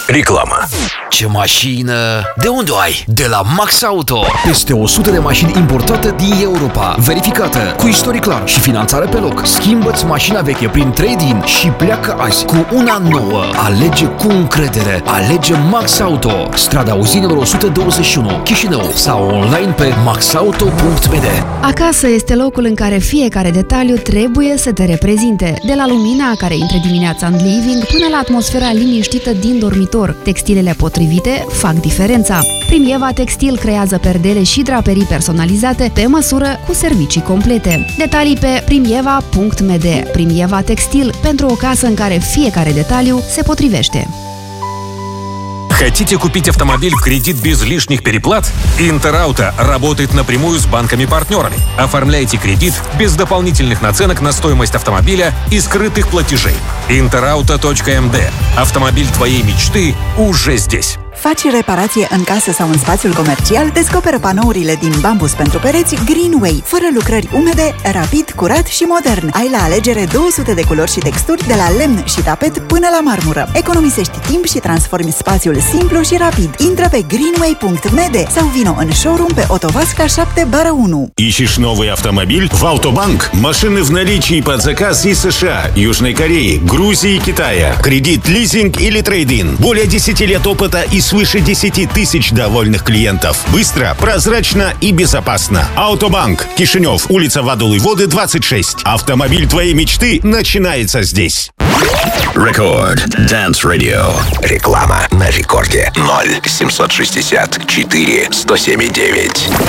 Reclamă. Ce mașină! De unde o ai? De la Max Auto. Peste 100 de mașini importate din Europa, verificată, cu istoric clar și finanțare pe loc. Schimbă-ți mașina veche prin trade-in și pleacă azi cu una nouă. Alege cu încredere. Alege Max Auto. Strada Uzinelor 121, Chișinău, sau online pe maxauto.md. Acasă este locul în care fiecare detaliu trebuie să te reprezinte. De la lumina care intră dimineața în living până la atmosfera liniștită din dormitor. Textilele potrivite fac diferența. Primieva Textil creează perdele și draperii personalizate pe măsură cu servicii complete. Detalii pe primieva.md. Primieva Textil, pentru o casă în care fiecare detaliu se потребște. Хотите купить автомобиль в кредит без лишних переплат? Интерауто работает напрямую с банками-партнерами. Оформляйте кредит без дополнительных наценок на стоимость автомобиля и скрытых платежей. Interauto.md. Автомобиль твоей мечты уже здесь. Faci reparație în casă sau în spațiul comercial? Descoperă panourile din bambus pentru pereți Greenway, fără lucrări umede, rapid, curat și modern. Ai la alegere 200 de culori și texturi, de la lemn și tapet până la marmură. Economisești timp și transformi spațiul simplu și rapid. Intră pe greenway.md sau vino în showroom pe Ottovasca 7/1. Ищешь новый автомобиль? В Autobank. Машины в наличии под заказ из США, Южной Кореи, Грузии и Китая. Кредит, лизинг или трейд-ин. Более 10 лет опыта и свыше 10 тысяч довольных клиентов. Быстро, прозрачно и безопасно. Autobank. Кишинев. Улица Вадулы Воды, 26. Автомобиль твоей мечты начинается здесь. Record Dance Radio. Реклама на рекорде 0 764 107,9.